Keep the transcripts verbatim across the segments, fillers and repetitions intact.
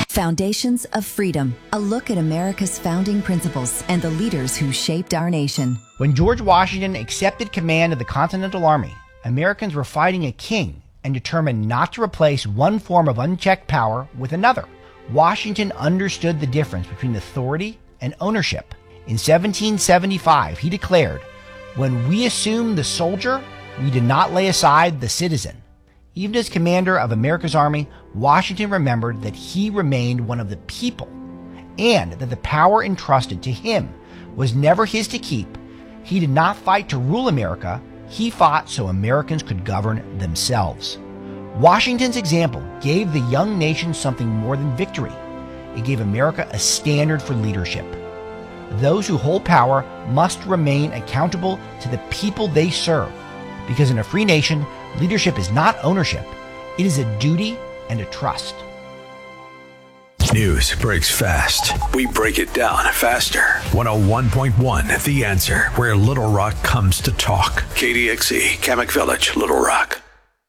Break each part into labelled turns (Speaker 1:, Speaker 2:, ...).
Speaker 1: Foundations of Freedom, a look at America's founding principles and the leaders who shaped our nation.
Speaker 2: When George Washington accepted command of the Continental Army, Americans were fighting a king and determined not to replace one form of unchecked power with another. Washington understood the difference between authority and ownership. In seventeen seventy-five, he declared, "When we assumed the soldier, we did not lay aside the citizen." Even as commander of America's army, Washington remembered that he remained one of the people and that the power entrusted to him was never his to keep. He did not fight to rule America. He fought so Americans could govern themselves. Washington's example gave the young nation something more than victory. It gave America a standard for leadership. Those who hold power must remain accountable to the people they serve, because in a free nation, leadership is not ownership. It is a duty and a trust.
Speaker 3: News breaks fast. We break it down faster. one oh one point one, The Answer, where Little Rock comes to talk. K D X E, Kamak Village, Little Rock.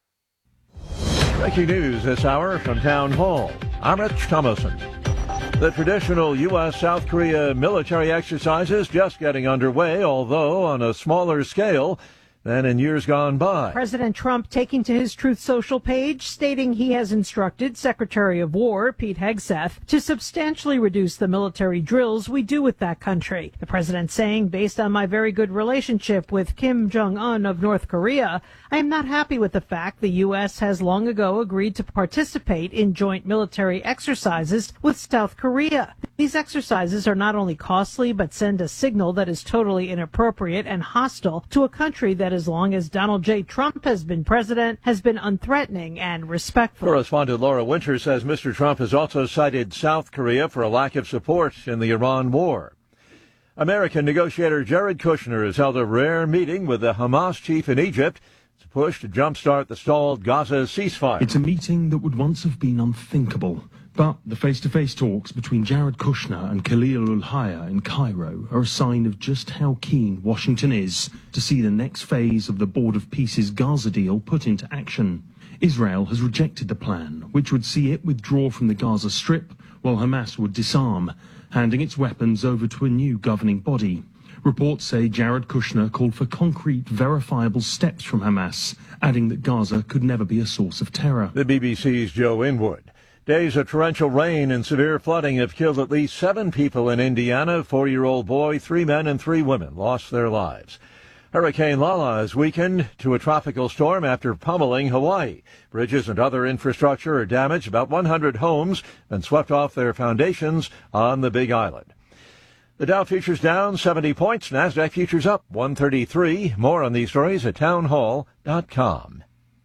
Speaker 4: Breaking news this hour from Town Hall. I'm Rich Thomason. The traditional U S South Korea military exercises just getting underway, although on a smaller scale than in years gone by.
Speaker 5: President Trump taking to his Truth Social page, stating he has instructed Secretary of War Pete Hegseth to substantially reduce the military drills we do with that country. The president saying, based on my very good relationship with Kim Jong-un of North Korea, I am not happy with the fact the U S has long ago agreed to participate in joint military exercises with South Korea. These exercises are not only costly, but send a signal that is totally inappropriate and hostile to a country that, as long as Donald J. Trump has been president, has been unthreatening and respectful.
Speaker 4: Correspondent Laura Winter says Mister Trump has also cited South Korea for a lack of support in the Iran war. American negotiator Jared Kushner has held a rare meeting with the Hamas chief in Egypt to push to jumpstart the stalled Gaza ceasefire.
Speaker 6: It's a meeting that would once have been unthinkable. But the face-to-face talks between Jared Kushner and Khalil al-Hayya in Cairo are a sign of just how keen Washington is to see the next phase of the Board of Peace's Gaza deal put into action. Israel has rejected the plan, which would see it withdraw from the Gaza Strip, while Hamas would disarm, handing its weapons over to a new governing body. Reports say Jared Kushner called for concrete, verifiable steps from Hamas, adding that Gaza could never be a source of terror.
Speaker 4: The B B C's Joe Inwood. Days of torrential rain and severe flooding have killed at least seven people in Indiana. A four-year-old boy, three men and three women lost their lives. Hurricane Lala has weakened to a tropical storm after pummeling Hawaii. Bridges and other infrastructure are damaged. About one hundred homes and swept off their foundations on the Big Island. The Dow futures down seventy points. NASDAQ futures up one thirty-three. More on these stories at townhall dot com.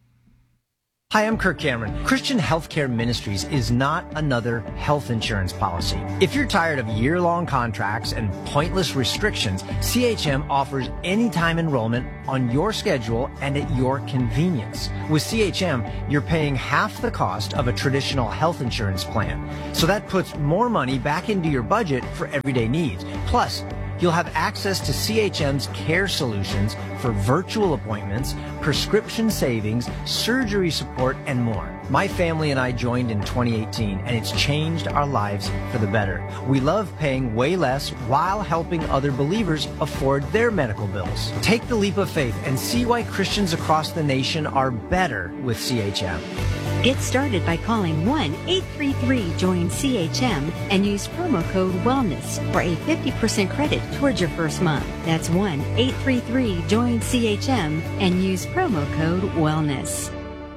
Speaker 7: Hi, I'm Kirk Cameron. Christian Healthcare Ministries is not another health insurance policy. If you're tired of year-long contracts and pointless restrictions, C H M offers anytime enrollment on your schedule and at your convenience. With C H M, you're paying half the cost of a traditional health insurance plan. So that puts more money back into your budget for everyday needs. Plus, you'll have access to C H M's care solutions for virtual appointments, prescription savings, surgery support, and more. My family and I joined in twenty eighteen, and it's changed our lives for the better. We love paying way less while helping other believers afford their medical bills. Take the leap of faith and see why Christians across the nation are better with C H M.
Speaker 8: Get started by calling one eight three three join C H M and use promo code WELLNESS for a fifty percent credit towards your first month. That's one eight three three join C H M and use promo code WELLNESS.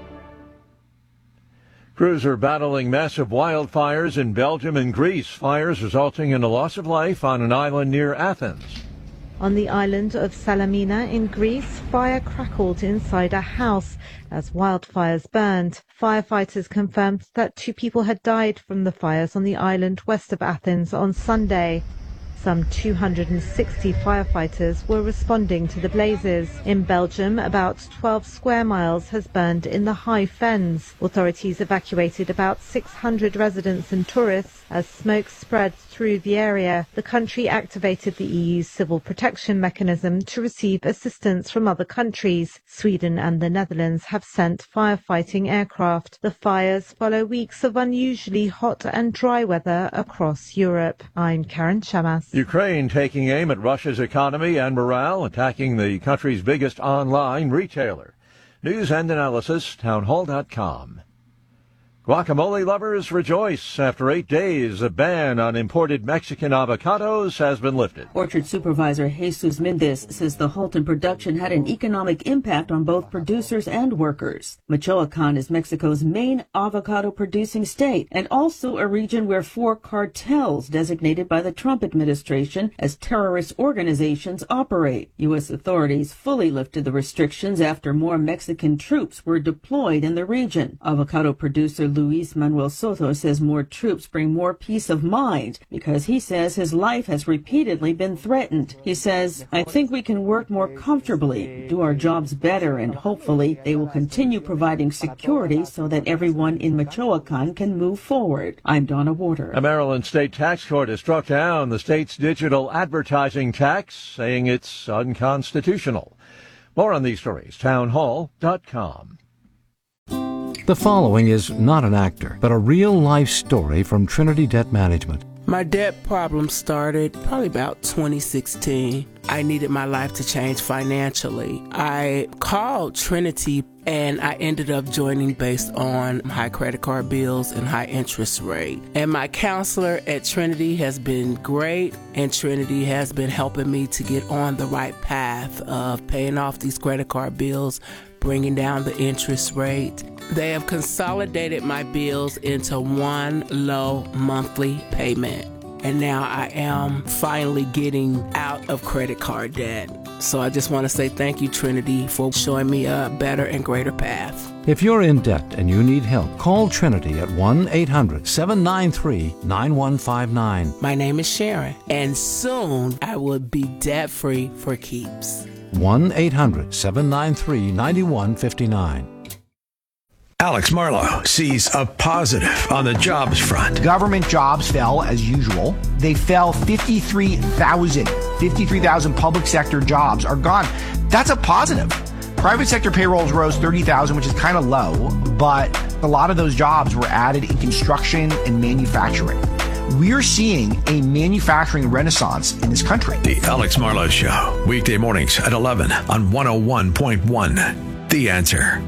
Speaker 4: Crews are battling massive wildfires in Belgium and Greece. Fires resulting in a loss of life on an island near Athens.
Speaker 9: On the island of Salamina in Greece, fire crackled inside a house as wildfires burned. Firefighters confirmed that two people had died from the fires on the island west of Athens on Sunday. Some two hundred sixty firefighters were responding to the blazes. In Belgium, about twelve square miles has burned in the High Fens. Authorities evacuated about six hundred residents and tourists as smoke spread through the area. The country activated the E U's civil protection mechanism to receive assistance from other countries. Sweden and the Netherlands have sent firefighting aircraft. The fires follow weeks of unusually hot and dry weather across Europe. I'm Karen Shamas.
Speaker 4: Ukraine taking aim at Russia's economy and morale, attacking the country's biggest online retailer. News and analysis, townhall dot com. Guacamole lovers rejoice. After eight days, a ban on imported Mexican avocados has been lifted.
Speaker 10: Orchard supervisor Jesus Mendez says the halt in production had an economic impact on both producers and workers. Michoacan is Mexico's main avocado-producing state and also a region where four cartels designated by the Trump administration as terrorist organizations operate. U S authorities fully lifted the restrictions after more Mexican troops were deployed in the region. Avocado producer Luis Manuel Soto says more troops bring more peace of mind because he says his life has repeatedly been threatened. He says, I think we can work more comfortably, do our jobs better, and hopefully they will continue providing security so that everyone in Michoacan can move forward. I'm Donna Warder.
Speaker 4: A Maryland state tax court has struck down the state's digital advertising tax, saying it's unconstitutional. More on these stories, townhall dot com.
Speaker 11: The following is not an actor, but a real-life story from Trinity Debt Management.
Speaker 12: My debt problem started probably about twenty sixteen. I needed my life to change financially. I called Trinity and I ended up joining based on high credit card bills and high interest rate. And my counselor at Trinity has been great, and Trinity has been helping me to get on the right path of paying off these credit card bills, bringing down the interest rate. They have consolidated my bills into one low monthly payment. And now I am finally getting out of credit card debt. So I just want to say thank you, Trinity, for showing me a better and greater path.
Speaker 11: If you're in debt and you need help, call Trinity at one eight hundred seven nine three nine one five nine.
Speaker 12: My name is Sharon, and soon I will be debt-free for keeps.
Speaker 11: one eight hundred seven nine three nine one five nine.
Speaker 3: Alex Marlowe sees a positive on the jobs front.
Speaker 2: Government jobs fell as usual. They fell fifty-three thousand. fifty-three thousand public sector jobs are gone. That's a positive. Private sector payrolls rose thirty thousand, which is kind of low, but a lot of those jobs were added in construction and manufacturing. We're seeing a manufacturing renaissance in this country.
Speaker 3: The Alex Marlowe Show, weekday mornings at eleven on one oh one point one. The Answer.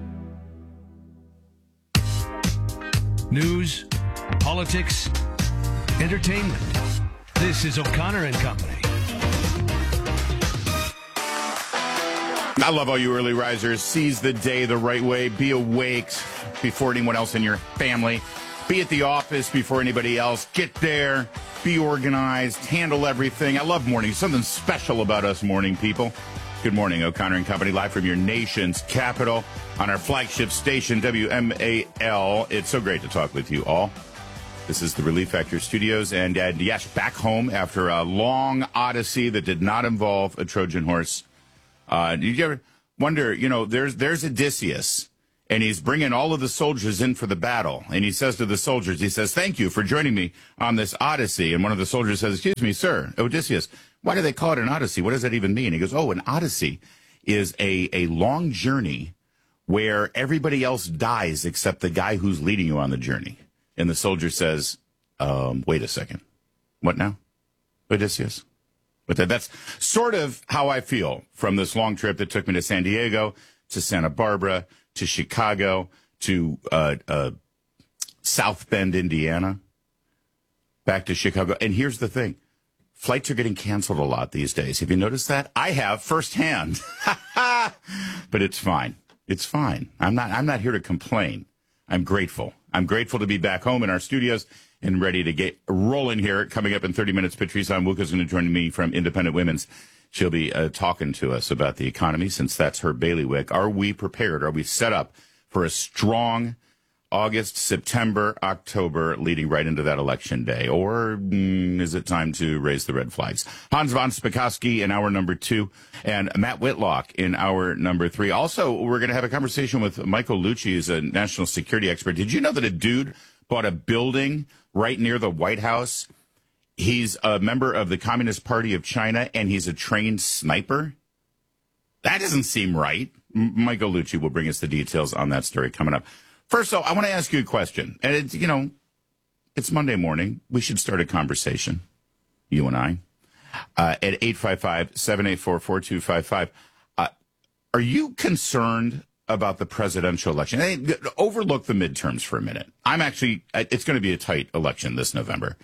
Speaker 13: News, politics, entertainment. This is O'Connor and Company.
Speaker 14: I love all you early risers. Seize the day the right way. Be awake before anyone else in your family. Be at the office before anybody else. Get there. Be organized. Handle everything. I love mornings. Something special about us morning people. Good morning, O'Connor and Company, live from your nation's capital on our flagship station, W M A L. It's so great to talk with you all. This is the Relief Factor Studios, and, and yes, back home after a long odyssey that did not involve a Trojan horse. Uh, did you ever wonder, you know, there's there's Odysseus, and he's bringing all of the soldiers in for the battle, and he says to the soldiers, he says, thank you for joining me on this odyssey. And one of the soldiers says, excuse me, sir, Odysseus, why do they call it an odyssey? What does that even mean? He goes, oh, an odyssey is a, a long journey where everybody else dies except the guy who's leading you on the journey. And the soldier says, um, wait a second. What now? Odysseus? But that, that's sort of how I feel from this long trip that took me to San Diego, to Santa Barbara, to Chicago, to uh, uh, South Bend, Indiana, back to Chicago. And here's the thing. Flights are getting canceled a lot these days. Have you noticed that? I have firsthand. But it's fine. It's fine. I'm not I'm not here to complain. I'm grateful. I'm grateful to be back home in our studios and ready to get rolling here. Coming up in thirty minutes, Patrice Onwuka is going to join me from Independent Women's. She'll be uh, talking to us about the economy, since that's her bailiwick. Are we prepared? Are we set up for a strong August, September, October, leading right into that election day? Or mm, is it time to raise the red flags? Hans von Spakovsky in hour number two and Matt Whitlock in hour number three. Also, we're going to have a conversation with Michael Lucci, who's a national security expert. Did you know that a dude bought a building right near the White House? He's a member of the Communist Party of China, and he's a trained sniper. That doesn't seem right. M- Michael Lucci will bring us the details on that story coming up. First, though, I want to ask you a question. And it's, you know, it's Monday morning. We should start a conversation, you and I, uh, at eight five five, seven eight four, four two five five. Uh, are you concerned about the presidential election? Hey, overlook the midterms for a minute. I'm actually, it's going to be a tight election this November.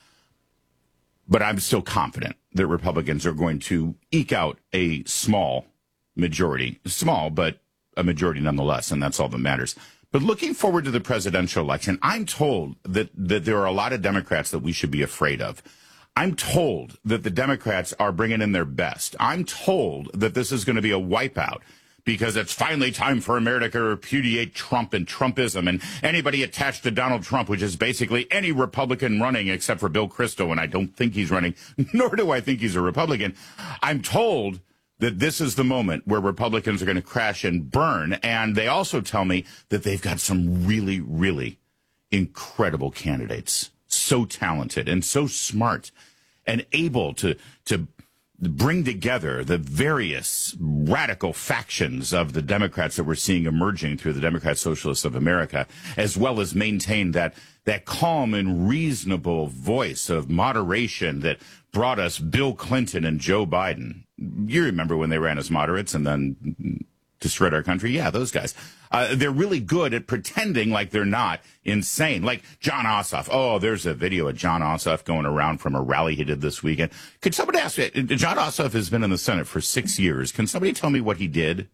Speaker 14: But I'm still confident that Republicans are going to eke out a small majority. Small, but a majority nonetheless, and that's all that matters. But looking forward to the presidential election, I'm told that, that there are a lot of Democrats that we should be afraid of. I'm told that the Democrats are bringing in their best. I'm told that this is going to be a wipeout because it's finally time for America to repudiate Trump and Trumpism and anybody attached to Donald Trump, which is basically any Republican running except for Bill Kristol, and I don't think he's running, nor do I think he's a Republican. I'm told that this is the moment where Republicans are going to crash and burn. And they also tell me that they've got some really, really incredible candidates, so talented and so smart and able to, to bring together the various radical factions of the Democrats that we're seeing emerging through the Democrat Socialists of America, as well as maintain that, that calm and reasonable voice of moderation that brought us Bill Clinton and Joe Biden. You remember when they ran as moderates and then destroyed our country? Yeah, those guys. Uh, they're really good at pretending like they're not insane. Like John Ossoff. Oh, there's a video of John Ossoff going around from a rally he did this weekend. Could somebody ask me? John Ossoff has been in the Senate for six years. Can somebody tell me what he did?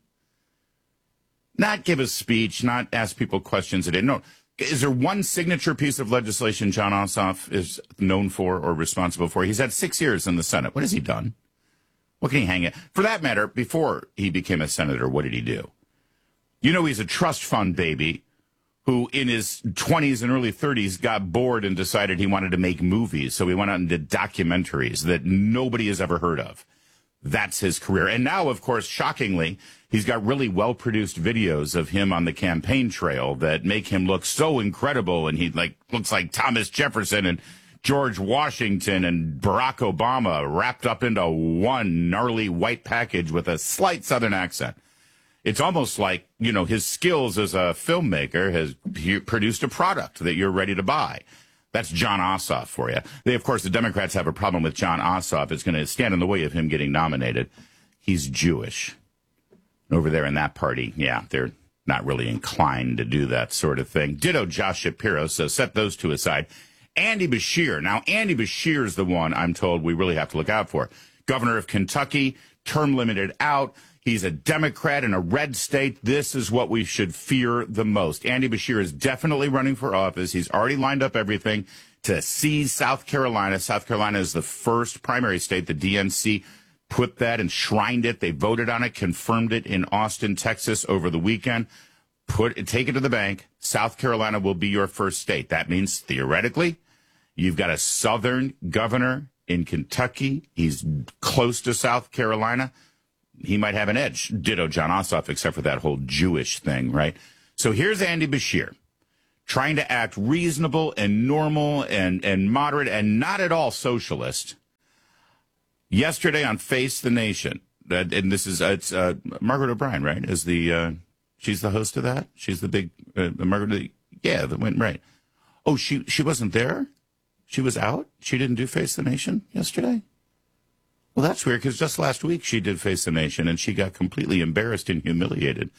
Speaker 14: Not give a speech, not ask people questions. It no. Is there one signature piece of legislation John Ossoff is known for or responsible for? He's had six years in the Senate. What has he done? What can he hang it? For that matter, before he became a senator, what did he do? You know, he's a trust fund baby who in his twenties and early thirties got bored and decided he wanted to make movies. So he went out and did documentaries that nobody has ever heard of. That's his career. And now, of course, shockingly, he's got really well-produced videos of him on the campaign trail that make him look so incredible. And he like looks like Thomas Jefferson and George Washington and Barack Obama wrapped up into one gnarly white package with a slight Southern accent. It's almost like, you know, his skills as a filmmaker has produced a product that you're ready to buy. That's John Ossoff for you. They, of course, the Democrats have a problem with John Ossoff. It's going to stand in the way of him getting nominated. He's Jewish. Over there in that party, yeah, they're not really inclined to do that sort of thing. Ditto Josh Shapiro, so set those two aside. Andy Beshear. Now, Andy Beshear is the one I'm told we really have to look out for. Governor of Kentucky, term limited out. He's a Democrat in a red state. This is what we should fear the most. Andy Beshear is definitely running for office. He's already lined up everything to seize South Carolina. South Carolina is the first primary state. The D N C put that, enshrined it. They voted on it, confirmed it in Austin, Texas over the weekend. Put it, take it to the bank. South Carolina will be your first state. That means theoretically, you've got a Southern governor in Kentucky. He's close to South Carolina. He might have an edge. Ditto John Ossoff, except for that whole Jewish thing, right? So here's Andy Beshear trying to act reasonable and normal and, and moderate and not at all socialist. Yesterday on Face the Nation, uh, and this is uh, it's uh, Margaret O'Brien, right? Is the uh, she's the host of that? She's the big uh, Margaret. Yeah, that went right. Oh, she she wasn't there. She was out. She didn't do Face the Nation yesterday. Well, that's weird because just last week she did Face the Nation and she got completely embarrassed and humiliated.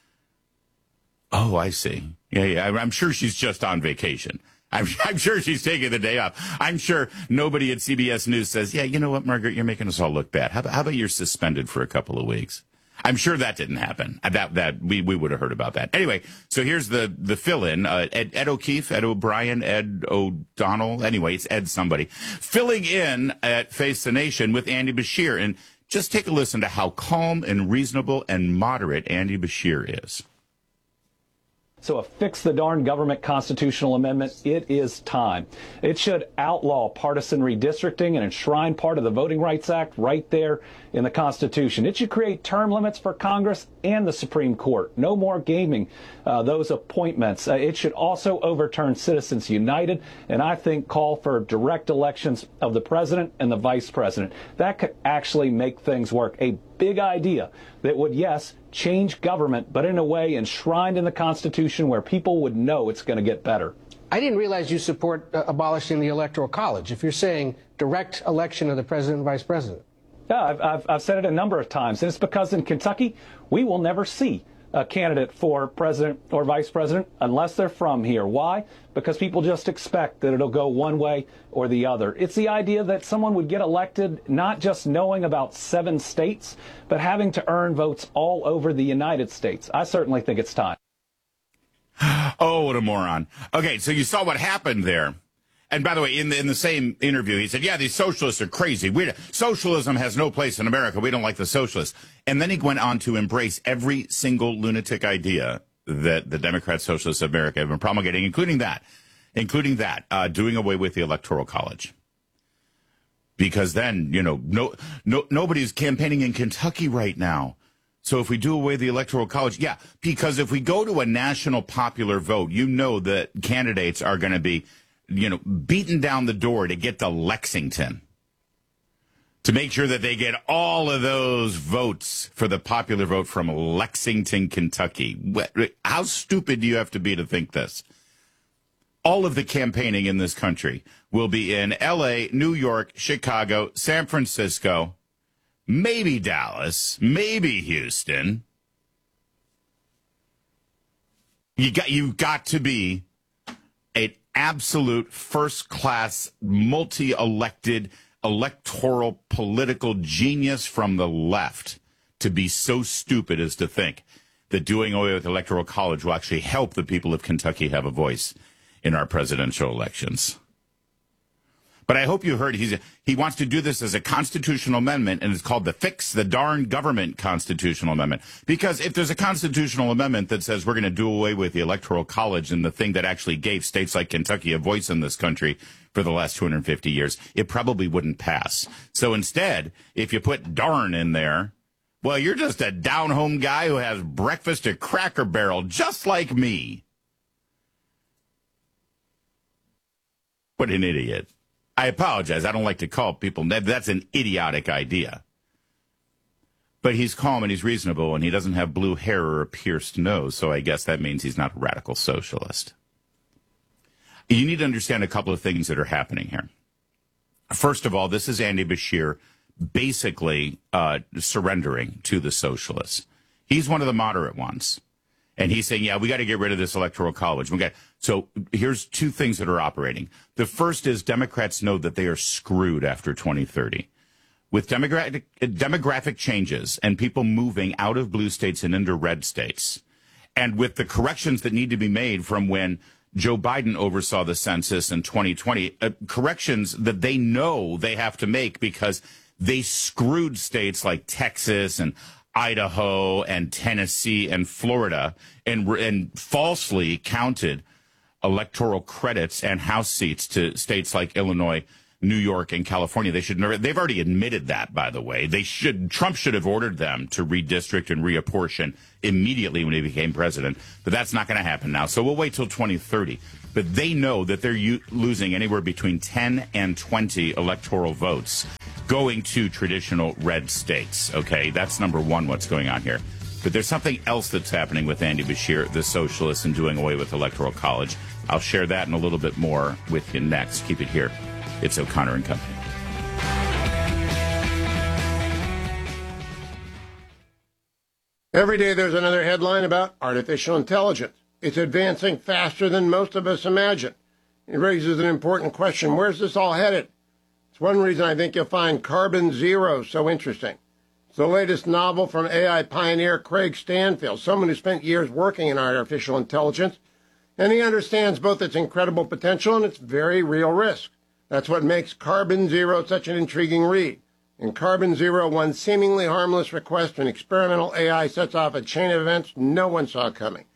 Speaker 14: Oh, I see. Yeah, yeah. I'm sure she's just on vacation. I'm, I'm sure she's taking the day off. I'm sure nobody at C B S News says, yeah, you know what, Margaret, you're making us all look bad. How about, how about you're suspended for a couple of weeks? I'm sure that didn't happen. That that we, we would have heard about that. Anyway, so here's the, the fill-in. Uh, Ed, Ed O'Keefe, Ed O'Brien, Ed O'Donnell. Anyway, it's Ed somebody. Filling in at Face the Nation with Andy Beshear. And just take a listen to how calm and reasonable and moderate Andy Beshear is.
Speaker 15: So a fix the darn government constitutional amendment, it is time. It should outlaw partisan redistricting and enshrine part of the Voting Rights Act right there in the Constitution. It should create term limits for Congress and the Supreme Court. No more gaming uh, those appointments. Uh, it should also overturn Citizens United and I think call for direct elections of the president and the vice president. That could actually make things work. A big idea that would, yes, change government, but in a way enshrined in the Constitution where people would know it's going to get better.
Speaker 16: I didn't realize you support uh, abolishing the Electoral College. If you're saying direct election of the president and vice president.
Speaker 15: Yeah, I've, I've, I've said it a number of times, and it's because in Kentucky, we will never see a candidate for president or vice president unless they're from here. Why? Because people just expect that it'll go one way or the other. It's the idea that someone would get elected not just knowing about seven states, but having to earn votes all over the United States. I certainly think it's time.
Speaker 14: Oh, what a moron. Okay, so you saw what happened there. And by the way, in the, in the same interview, he said, yeah, these socialists are crazy. We, socialism has no place in America. We don't like the socialists. And then he went on to embrace every single lunatic idea that the Democrat Socialists of America have been promulgating, including that, including that, uh, doing away with the Electoral College. Because then, you know, no, no, nobody's campaigning in Kentucky right now. So if we do away the Electoral College, yeah, because if we go to a national popular vote, you know that candidates are going to be, you know, beaten down the door to get to Lexington to make sure that they get all of those votes for the popular vote from Lexington, Kentucky. How stupid do you have to be to think this? All of the campaigning in this country will be in L A, New York, Chicago, San Francisco, maybe Dallas, maybe Houston. You got, you've got to be an absolute first-class, multi-elected, electoral political genius from the left to be so stupid as to think that doing away with the Electoral College will actually help the people of Kentucky have a voice in our presidential elections. But I hope you heard he's, he wants to do this as a constitutional amendment, and it's called the Fix the Darn Government Constitutional Amendment. Because if there's a constitutional amendment that says we're going to do away with the Electoral College and the thing that actually gave states like Kentucky a voice in this country for the last two hundred fifty years, it probably wouldn't pass. So instead, if you put darn in there, well, you're just a down-home guy who has breakfast at Cracker Barrel, just like me. What an idiot. I apologize. I don't like to call people. That's an idiotic idea. But he's calm and he's reasonable, and he doesn't have blue hair or a pierced nose, so I guess that means he's not a radical socialist. You need to understand a couple of things that are happening here. First of all, this is Andy Beshear basically uh, surrendering to the socialists. He's one of the moderate ones. And he's saying, yeah, we got to get rid of this Electoral College. We got So here's two things that are operating. The first is Democrats know that they are screwed after twenty thirty. With demographic, demographic changes and people moving out of blue states and into red states, and with the corrections that need to be made from when Joe Biden oversaw the census in twenty twenty, uh, corrections that they know they have to make because they screwed states like Texas and Idaho and Tennessee and Florida and, and falsely counted electoral credits and House seats to states like Illinois, New York, and California. They should never, they've already admitted that, by the way. They should, Trump should have ordered them to redistrict and reapportion immediately when he became president. But that's not going to happen now. So we'll wait till twenty thirty. But they know that they're u- losing anywhere between ten and twenty electoral votes going to traditional red states. Okay, that's number one, what's going on here. But there's something else that's happening with Andy Beshear, the socialist, and doing away with Electoral College. I'll share that and a little bit more with you next. Keep it here. It's O'Connor and Company.
Speaker 17: Every day there's another headline about artificial intelligence. It's advancing faster than most of us imagine. It raises an important question. Where's this all headed? It's one reason I think you'll find Carbon Zero so interesting. It's the latest novel from A I pioneer Craig Stanfield, someone who spent years working in artificial intelligence, and he understands both its incredible potential and its very real risk. That's what makes Carbon Zero such an intriguing read. In Carbon Zero, one seemingly harmless request to an experimental A I sets off a chain of events no one saw coming.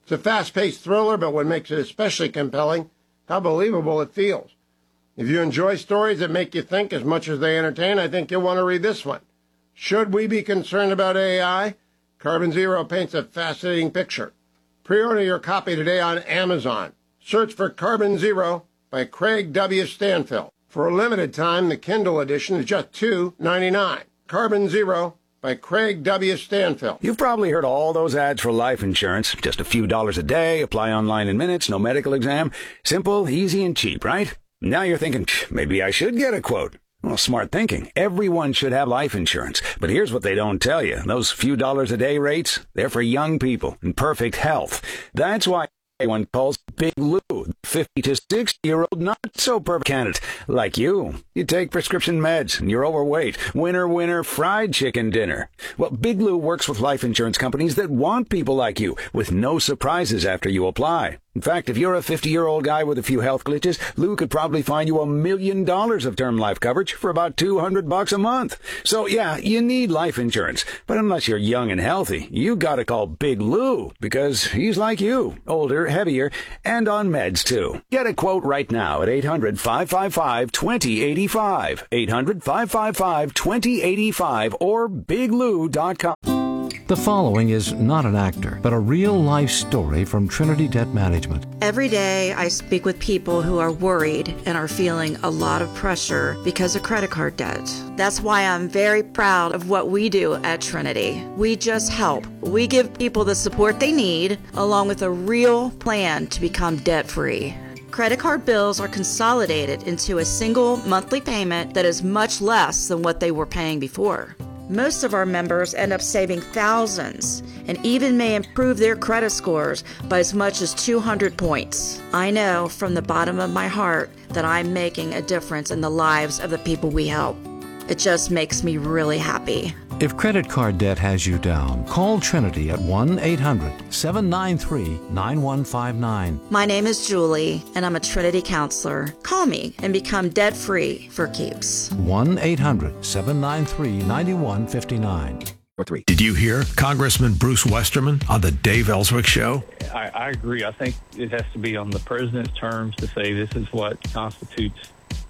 Speaker 17: It's a fast-paced thriller, but what makes it especially compelling, how believable it feels. If you enjoy stories that make you think as much as they entertain, I think you'll want to read this one. Should we be concerned about A I? Carbon Zero paints a fascinating picture. Pre-order your copy today on Amazon. Search for Carbon Zero by Craig W. Stanfill. For a limited time, the Kindle edition is just two dollars and ninety-nine cents. Carbon Zero by Craig W. Stanfill.
Speaker 18: You've probably heard all those ads for life insurance. Just a few dollars a day, apply online in minutes, no medical exam. Simple, easy, and cheap, right? Now you're thinking, maybe I should get a quote. Well, smart thinking. Everyone should have life insurance. But here's what they don't tell you. Those few dollars a day rates, they're for young people in perfect health. That's why everyone calls Big Lou, fifty to sixty-year-old not-so-perfect candidate like you. You take prescription meds, and you're overweight. Winner, winner, fried chicken dinner. Well, Big Lou works with life insurance companies that want people like you, with no surprises after you apply. In fact, if you're a fifty-year-old guy with a few health glitches, Lou could probably find you a million dollars of term life coverage for about two hundred bucks a month. So yeah, you need life insurance. But unless you're young and healthy, you gotta call Big Lou, because he's like you, older, heavier, and on meds too. Get a quote right now at eight hundred, five five five, two zero eight five, eight hundred, five five five, two zero eight five, or big lou dot com.
Speaker 11: The following is not an actor, but a real-life story from Trinity Debt Management.
Speaker 19: Every day I speak with people who are worried and are feeling a lot of pressure because of credit card debt. That's why I'm very proud of what we do at Trinity. We just help. We give people the support they need, along with a real plan to become debt-free. Credit card bills are consolidated into a single monthly payment that is much less than what they were paying before. Most of our members end up saving thousands and even may improve their credit scores by as much as two hundred points. I know from the bottom of my heart that I'm making a difference in the lives of the people we help. It just makes me really happy.
Speaker 11: If credit card debt has you down, call Trinity at one eight hundred, seven nine three, nine one five nine.
Speaker 19: My name is Julie, and I'm a Trinity counselor. Call me and become debt-free for keeps.
Speaker 11: one eight hundred, seven nine three, nine one five nine.
Speaker 3: Did you hear Congressman Bruce Westerman on the Dave Ellswick Show?
Speaker 20: I, I agree. I think it has to be on the president's terms to say this is what constitutes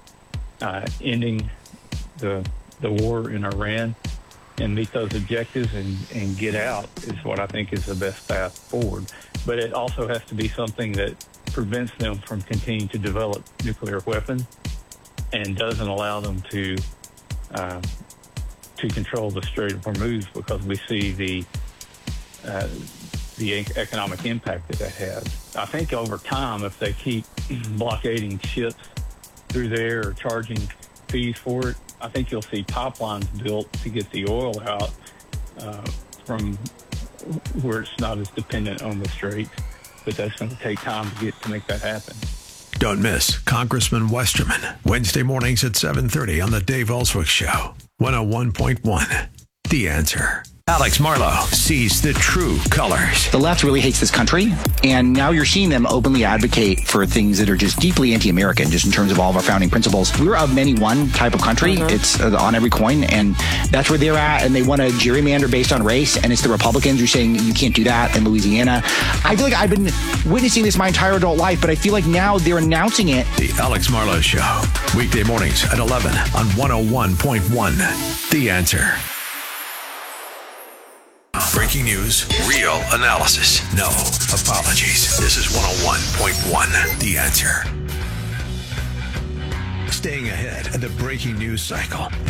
Speaker 20: uh, ending the the war in Iran, and meet those objectives and, and get out is what I think is the best path forward. But it also has to be something that prevents them from continuing to develop nuclear weapons and doesn't allow them to uh, to control the Strait of Hormuz, because we see the uh, the economic impact that that has. I think over time, if they keep blockading ships through there or charging fees for it, I think you'll see pipelines built to get the oil out uh, from where it's not as dependent on the strait. But that's going to take time to get to make that happen.
Speaker 3: Don't miss Congressman Westerman, Wednesday mornings at seven thirty on the Dave Ellswick Show, one oh one point one. The Answer. Alex Marlow sees the true colors.
Speaker 21: The left really hates this country, and now you're seeing them openly advocate for things that are just deeply anti-American, just in terms of all of our founding principles. We're a many one type of country. Mm-hmm. It's uh, on every coin, and that's where they're at, and they want to gerrymander based on race, and it's the Republicans who are saying you can't do that in Louisiana. I feel like I've been witnessing this my entire adult life, but I feel like now they're announcing it.
Speaker 3: The Alex Marlow Show, weekday mornings at eleven on one oh one point one. The Answer. Breaking news, real analysis, no apologies. This is one oh one point one, The Answer. Staying ahead of the breaking news cycle.